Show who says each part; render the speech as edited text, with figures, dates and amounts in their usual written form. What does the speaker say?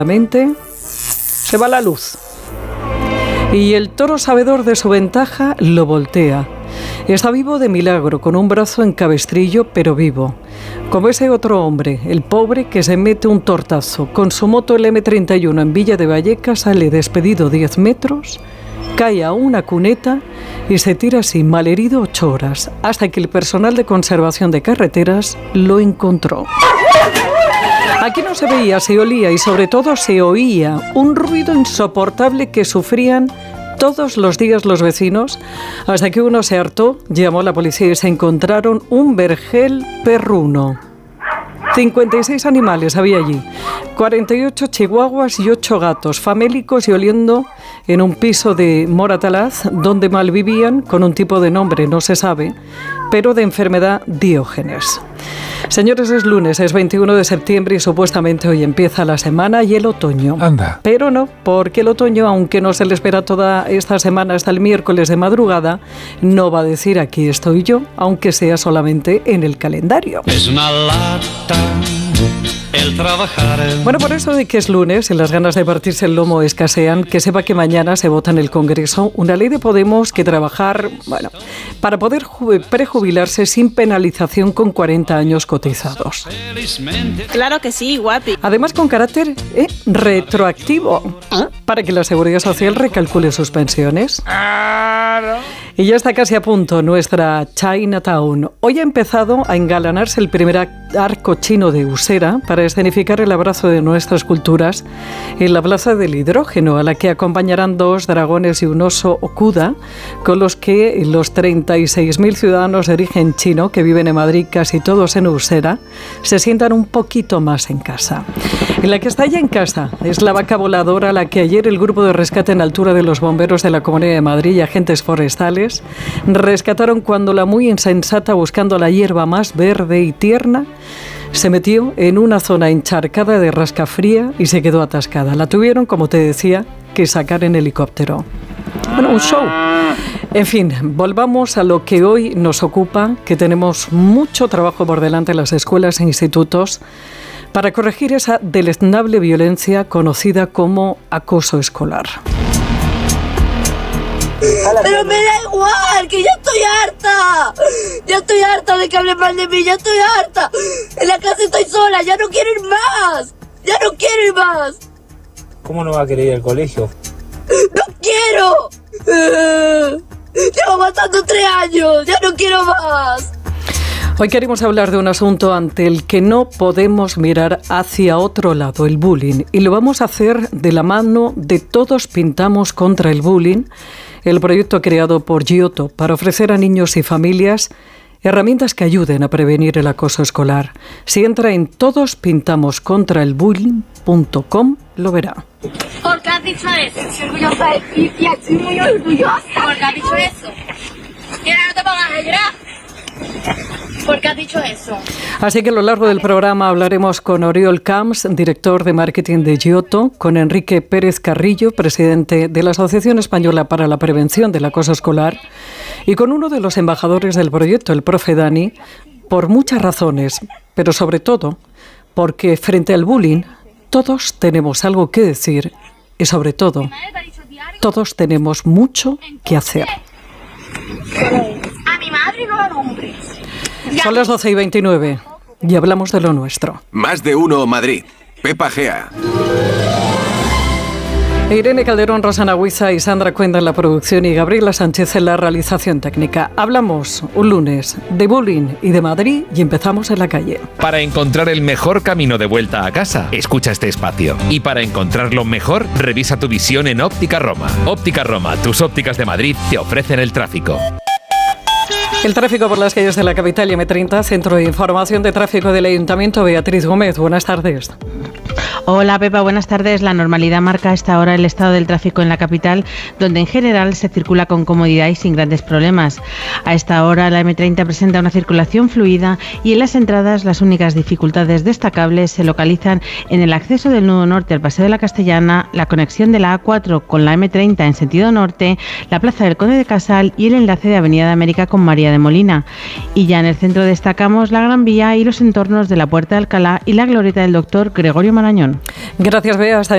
Speaker 1: se va la luz. Y el toro, sabedor de su ventaja, lo voltea. Está vivo de milagro, con un brazo en cabestrillo, pero vivo. Como ese otro hombre, el pobre que se mete un tortazo. Con su moto el M31 en Villa de Vallecas sale despedido 10 metros, cae a una cuneta y se tira así malherido 8 horas, hasta que el personal de conservación de carreteras lo encontró. Aquí no se veía, se olía y sobre todo se oía un ruido insoportable que sufrían todos los días los vecinos, hasta que uno se hartó, llamó a la policía y se encontraron un vergel perruno. 56 animales había allí, 48 chihuahuas y 8 gatos, famélicos y oliendo en un piso de Moratalaz, donde malvivían con un tipo de nombre, no se sabe, pero de enfermedad Diógenes. Señores, es lunes, es 21 de septiembre y supuestamente hoy empieza la semana y el otoño.
Speaker 2: Anda.
Speaker 1: Pero no, porque el otoño, aunque no se le espera toda esta semana hasta el miércoles de madrugada, no va a decir aquí estoy yo, aunque sea solamente en el calendario.
Speaker 3: Es una lata el trabajar.
Speaker 1: Bueno, por eso de que es lunes y las ganas de partirse el lomo escasean, que sepa que mañana se vota en el Congreso una ley de Podemos que trabajar, para poder prejubilarse sin penalización con 40 años cotizados.
Speaker 4: Claro que sí, guapi.
Speaker 1: Además, con carácter retroactivo, para que la Seguridad Social recalcule sus pensiones. Y ya está casi a punto nuestra Chinatown. Hoy ha empezado a engalanarse el primer arco chino de Usera para escenificar el abrazo de nuestras culturas en la Plaza del Hidrógeno, a la que acompañarán 2 dragones y un oso Okuda, con los que los 36.000 ciudadanos de origen chino que viven en Madrid, casi todos en Usera, se sientan un poquito más en casa. En la que está ya en casa es la vaca voladora, a la que ayer el grupo de rescate en altura de los bomberos de la Comunidad de Madrid y agentes forestales rescataron cuando la muy insensata, buscando la hierba más verde y tierna, se metió en una zona encharcada de rascafría y se quedó atascada. La tuvieron, como te decía, que sacar en helicóptero. Bueno, un show. En fin, volvamos a lo que hoy nos ocupa, que tenemos mucho trabajo por delante en las escuelas e institutos para corregir esa deleznable violencia conocida como acoso escolar.
Speaker 4: Pero me da igual, que ya estoy harta. Ya estoy harta de que hablen mal de mí, ya estoy harta. En la clase estoy sola, ya no quiero ir más. Ya no quiero ir más.
Speaker 5: ¿Cómo no va a querer ir al colegio?
Speaker 4: ¡No quiero! Llevo matando 3 años, ya no quiero más.
Speaker 1: Hoy queremos hablar de un asunto ante el que no podemos mirar hacia otro lado, el bullying. Y lo vamos a hacer de la mano de Todos Pintamos contra el Bullying, el proyecto creado por Giotto para ofrecer a niños y familias herramientas que ayuden a prevenir el acoso escolar. Si entra en todosPintamoscontraelbullying.com, lo verá.
Speaker 4: ¿Por qué has dicho eso? Estoy orgullosa de ti, tía, estoy muy orgullosa. ¿Por qué has dicho eso? ¿Y ahora no te pongas a llorar? ¿Por qué has dicho eso?
Speaker 1: Así que a lo largo del programa hablaremos con Oriol Camps, director de marketing de Giotto, con Enrique Pérez Carrillo, presidente de la Asociación Española para la Prevención del Acoso Escolar, y con uno de los embajadores del proyecto, el profe Dani, por muchas razones, pero sobre todo porque frente al bullying todos tenemos algo que decir y sobre todo todos tenemos mucho que hacer.
Speaker 4: A mi madre no la nombres.
Speaker 1: Son las 12:29 y hablamos de lo nuestro.
Speaker 6: Más de uno Madrid. Pepa Gea.
Speaker 1: Irene Calderón, Rosana Huiza y Sandra Cuenda en la producción y Gabriela Sánchez en la realización técnica. Hablamos un lunes de bullying y de Madrid y empezamos en la calle.
Speaker 2: Para encontrar el mejor camino de vuelta a casa, escucha este espacio. Y para encontrarlo mejor, revisa tu visión en Óptica Roma. Óptica Roma, tus ópticas de Madrid te ofrecen el tráfico.
Speaker 1: El tráfico por las calles de la capital y M30, Centro de Información de Tráfico del Ayuntamiento. Beatriz Gómez, buenas tardes.
Speaker 7: Hola Pepa, buenas tardes. La normalidad marca a esta hora el estado del tráfico en la capital, donde en general se circula con comodidad y sin grandes problemas. A esta hora la M30 presenta una circulación fluida y en las entradas las únicas dificultades destacables se localizan en el acceso del nudo norte al Paseo de la Castellana, la conexión de la A4 con la M30 en sentido norte, la Plaza del Conde de Casal y el enlace de Avenida de América con María de Molina. Y ya en el centro destacamos la Gran Vía y los entornos de la Puerta de Alcalá y la glorieta del Doctor Gregorio Marañón.
Speaker 1: Gracias, Bea. Hasta